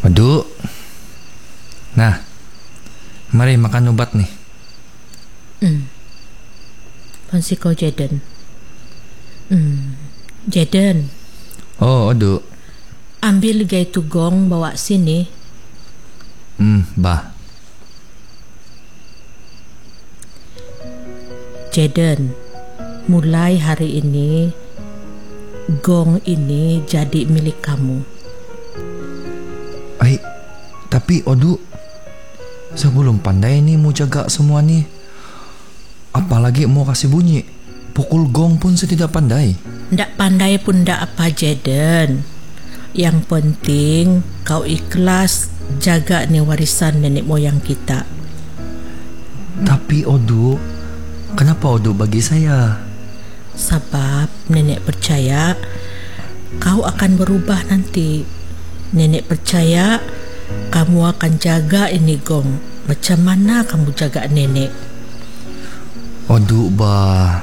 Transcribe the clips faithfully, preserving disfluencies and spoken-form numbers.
Waduh. Nah, mari makan obat nih. Hmm. Pansi kau Jaden. Hmm. Jaden, Oh, aduh. ambil gaitu gong bawa sini. Hmm, bah. Jaden, mulai hari ini gong ini jadi milik kamu. Ay, tapi aduh. Saya belum pandai nih mau jaga semua nih. Apalagi mau kasih bunyi. Pukul gong pun saya tidak pandai. Ndak pandai pun ndak apa Jaden. Yang penting kau ikhlas jaga nih warisan nenek moyang kita. Tapi Odu, kenapa Odu bagi saya? Sebab nenek percaya kau akan berubah nanti. Nenek percaya kamu akan jaga ini gong. Macam mana kamu jaga nenek? Odu, bah.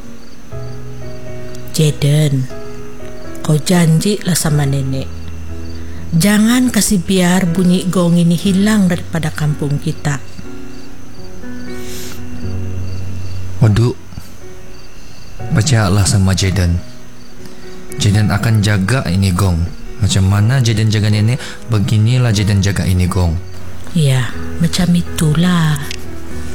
Jaden, kau janjilah sama nenek. Jangan kasih biar bunyi gong ini hilang daripada kampung kita. Odu, percayalah sama Jaden. Jaden akan jaga ini gong. Macam mana Jaden jaga nenek, beginilah Jaden jaga ini gong. Ya, macam itulah.